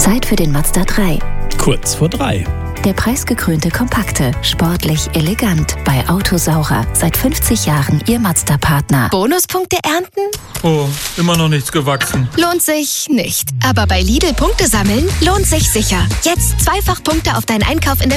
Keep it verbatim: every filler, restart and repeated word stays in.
Zeit für den Mazda drei. Kurz vor drei. Der preisgekrönte Kompakte, sportlich elegant bei Autosaurer. Seit fünfzig Jahren Ihr Mazda-Partner. Bonuspunkte ernten? Oh, immer noch nichts gewachsen. Lohnt sich nicht. Aber bei Lidl Punkte sammeln lohnt sich sicher. Jetzt zweifach Punkte auf deinen Einkauf in der